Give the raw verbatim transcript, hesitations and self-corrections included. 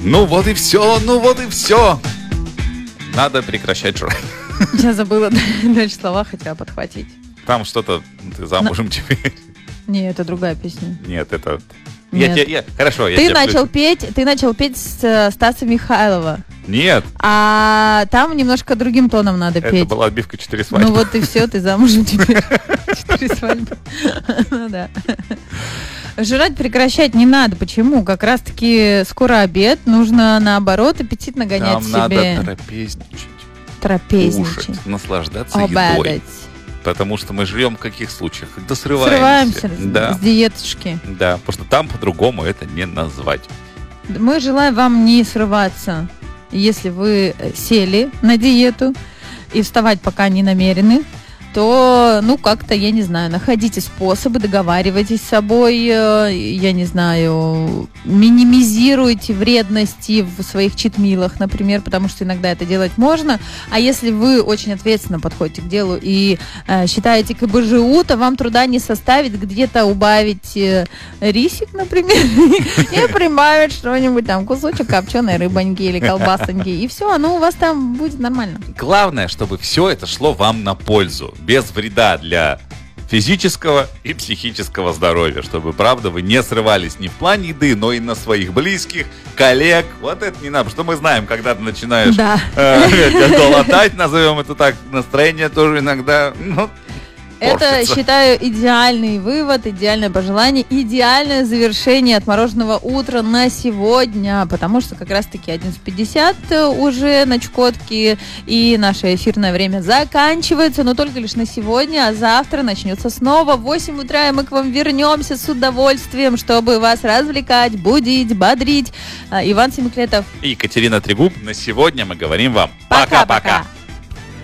Ну вот и все, ну вот и все. Надо прекращать жрать. Я забыла дальше слова, хотела подхватить. Там что-то, ты замужем Но... теперь. Не, это другая песня. Нет, это... Нет. Я, я, я... Хорошо, я ты тебя начал включу. петь, Ты начал петь с Стаса Михайлова. Нет. А там немножко другим тоном надо это петь. Это была отбивка «Четыре свадьбы». Ну вот и все, ты замужем теперь. Четыре свадьбы. Ну да. Жрать прекращать не надо. Почему? Как раз-таки скоро обед. Нужно, наоборот, аппетит нагонять Там себе. надо трапезничать. Трапезничать. Кушать, наслаждаться Обедать. едой. Потому что мы живем в каких случаях? Когда срываемся. Срываемся да. с диеточки. Да, потому что там по-другому это не назвать. Мы желаем вам не срываться, если вы сели на диету и вставать пока не намерены, то, ну, как-то, я не знаю, находите способы, договаривайтесь с собой, я не знаю, минимизируйте вредности в своих читмилах, например, потому что иногда это делать можно. А если вы очень ответственно подходите к делу и э, считаете ка бэ жэ у, то вам труда не составит где-то убавить э, рисик, например, и прибавить что-нибудь там, кусочек копченой рыбоньки или колбасоньки, и все, оно у вас там будет нормально. Главное, чтобы все это шло вам на пользу. Без вреда для физического и психического здоровья, чтобы, правда, вы не срывались не в плане еды, но и на своих близких, коллег. Вот это не надо, потому что мы знаем, когда ты начинаешь да. э, голодать, назовем это так, настроение тоже иногда, ну, это, порчится. Считаю, идеальный вывод, идеальное пожелание, идеальное завершение отмороженного утра на сегодня, потому что как раз-таки одиннадцать пятьдесят уже на Чукотке, и наше эфирное время заканчивается, но только лишь на сегодня, а завтра начнется снова в восемь утра, и мы к вам вернемся с удовольствием, чтобы вас развлекать, будить, бодрить. Иван Семиклетов и Екатерина Трегуб. На сегодня мы говорим вам пока-пока.